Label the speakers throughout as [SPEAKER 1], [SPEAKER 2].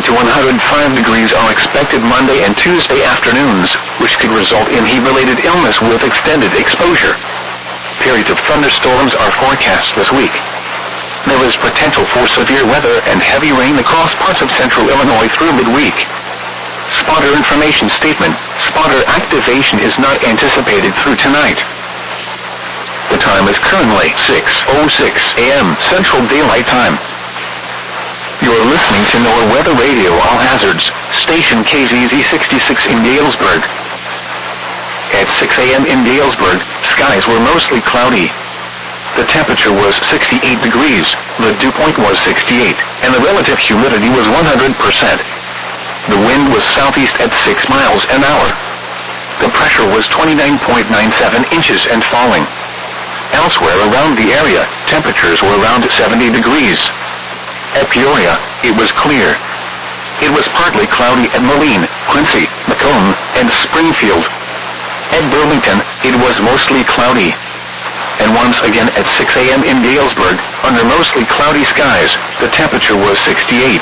[SPEAKER 1] to 105 degrees are expected Monday and Tuesday afternoons, which could result in heat-related illness with extended exposure. Periods of thunderstorms are forecast this week. There is potential for severe weather and heavy rain across parts of central Illinois through midweek. Spotter information statement. Spotter activation is not anticipated through tonight. The time is currently 6:06 a.m. Central Daylight Time. You're listening to NOAA Weather Radio All Hazards, station KZZ 66 in Galesburg. At 6 a.m. in Galesburg, skies were mostly cloudy. The temperature was 68 degrees, the dew point was 68, and the relative humidity was 100%. The wind was southeast at 6 miles an hour. The pressure was 29.97 inches and falling. Elsewhere around the area, temperatures were around 70 degrees. At Peoria, it was clear. It was partly cloudy at Moline, Quincy, Macomb, and Springfield. At Burlington, it was mostly cloudy. And once again at 6 a.m. in Galesburg, under mostly cloudy skies, the temperature was 68.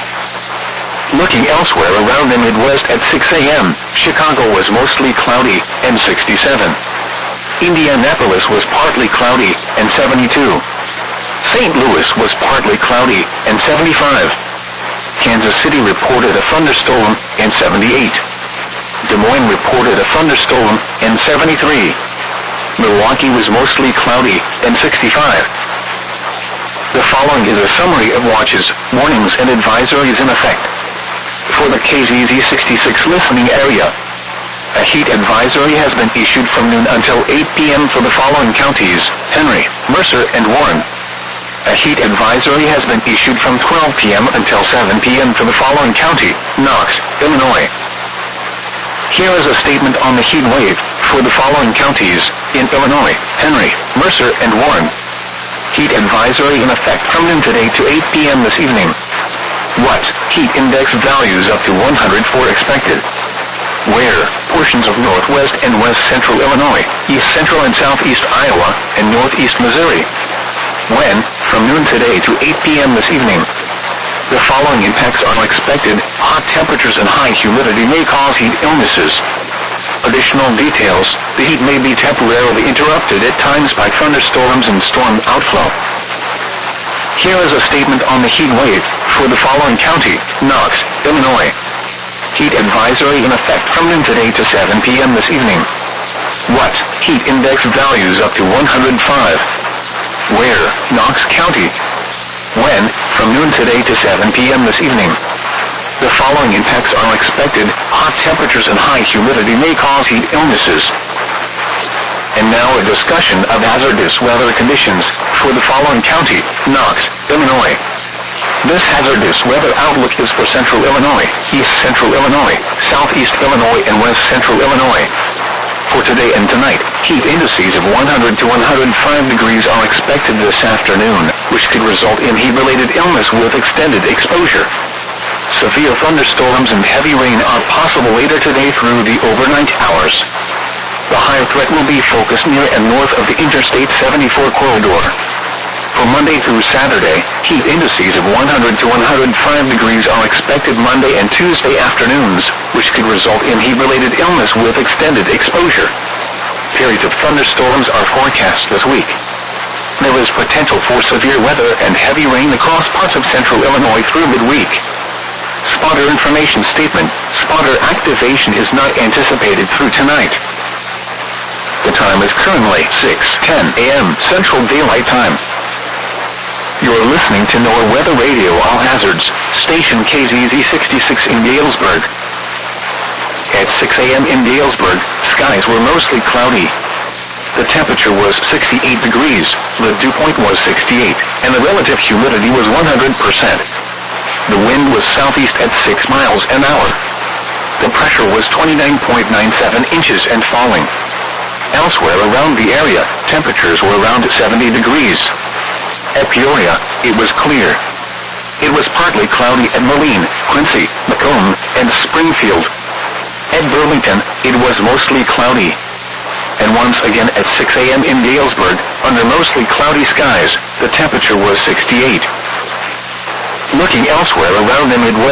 [SPEAKER 1] Looking elsewhere around the Midwest at 6 a.m., Chicago was mostly cloudy, and 67. Indianapolis was partly cloudy, and 72. St. Louis was partly cloudy, and 75. Kansas City reported a thunderstorm, and 78. Des Moines reported a thunderstorm, and 73. Milwaukee was mostly cloudy, and 65. The following is a summary of watches, warnings, and advisories in effect. For the KZZ 66 listening area, a heat advisory has been issued from noon until 8 p.m. for the following counties: Henry, Mercer, and Warren. A heat advisory has been issued from 12 p.m. until 7 p.m. for the following county: Knox, Illinois. Here is a statement on the heat wave for the following counties in Illinois: Henry, Mercer, and Warren. Heat advisory in effect from noon today to 8 p.m. this evening. What? Heat index values up to 104 expected. Where? Portions of northwest and west central Illinois, east central and southeast Iowa, and northeast Missouri. When? From noon today to 8 p.m. this evening. The following impacts are expected. Hot temperatures and high humidity may cause heat illnesses. Additional details: the heat may be temporarily interrupted at times by thunderstorms and storm outflow. Here is a statement on the heat wave for the following county: Knox, Illinois. Heat advisory in effect from noon today to 7 p.m. this evening. What? Heat index values up to 105. Where? Knox County. When? From noon today to 7 p.m. this evening. The following impacts are expected. Hot temperatures and high humidity may cause heat illnesses. And now a discussion of hazardous weather conditions for the following county: Knox, Illinois. This hazardous weather outlook is for central Illinois, east central Illinois, southeast Illinois, and west central Illinois. For today and tonight, heat indices of 100 to 105 degrees are expected this afternoon, which could result in heat-related illness with extended exposure. Severe thunderstorms and heavy rain are possible later today through the overnight hours. The higher threat will be focused near and north of the Interstate 74 corridor. For Monday through Saturday, heat indices of 100 to 105 degrees are expected Monday and Tuesday afternoons, which could result in heat-related illness with extended exposure. Periods of thunderstorms are forecast this week. There is potential for severe weather and heavy rain across parts of central Illinois through midweek. Spotter information statement. Spotter activation is not anticipated through tonight. The time is currently 6:10 a.m. Central Daylight Time. You're listening to NOAA Weather Radio All Hazards, station KZZ 66 in Galesburg. At 6 a.m. in Galesburg, skies were mostly cloudy. The temperature was 68 degrees, the dew point was 68, and the relative humidity was 100%. The wind was southeast at 6 miles an hour. The pressure was 29.97 inches and falling. Elsewhere around the area, temperatures were around 70 degrees. At Peoria, it was clear. It was partly cloudy at Moline, Quincy, Macomb, and Springfield. At Burlington, it was mostly cloudy. And once again at 6 a.m. in Galesburg, under mostly cloudy skies, the temperature was 68. Looking elsewhere around the Midwest,